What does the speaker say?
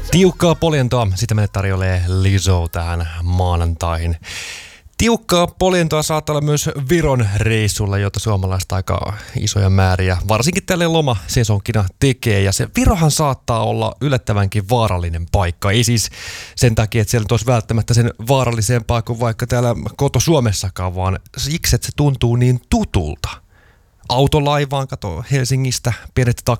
Tiukkaa poljentoa, sitä meille tarjoilee Lizzo tähän maanantaihin. Tiukkaa poljentoa saattaa olla myös Viron reissulla, jota suomalaiset aika isoja määriä, varsinkin tälle lomasesonkina tekee. Ja se Virohan saattaa olla yllättävänkin vaarallinen paikka. Ei siis sen takia, että siellä olisi välttämättä sen vaarallisempaa kuin vaikka täällä koto-Suomessakaan, vaan siksi, että se tuntuu niin tutulta. Autolaivaan, kato Helsingistä, pienet